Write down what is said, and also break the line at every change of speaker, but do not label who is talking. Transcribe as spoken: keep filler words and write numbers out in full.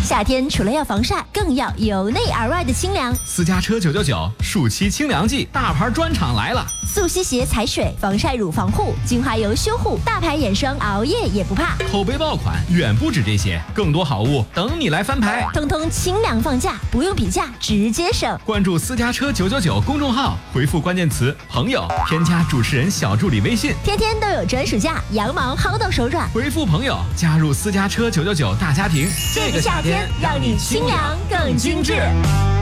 夏天除了要防晒，更要由内而外的清凉。
私家车九九九暑期清凉季，大牌专场来了！
速吸鞋踩水，防晒乳防护，精华油修护，大牌眼霜熬夜也不怕。
口碑爆款远不止这些，更多好物等你来翻牌。
通通清凉放假，不用比价，直接省。
关注私家车九九九公众号，回复关键词朋友，添加主持人小助理微信，
天天都有专属价，羊毛薅到手软。
回复朋友，加入私家车九九九大家庭。
这个夏天让你清凉更精致。